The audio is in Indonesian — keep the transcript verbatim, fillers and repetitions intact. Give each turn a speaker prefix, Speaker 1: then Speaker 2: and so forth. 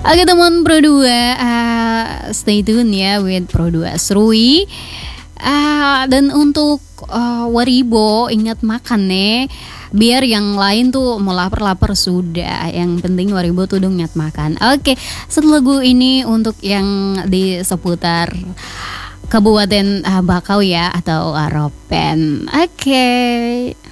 Speaker 1: Oke teman Pro dua, uh, stay tune ya with Pro dua Serui. Uh, dan untuk uh, Waribo, ingat makan nih. Biar yang lain tuh mau lapar-lapar sudah. Yang penting Waribo tuh dong ingat makan. Oke, setelah lagu ini untuk yang di seputar Kabupaten uh, Bakau ya, atau Aropen. Oke.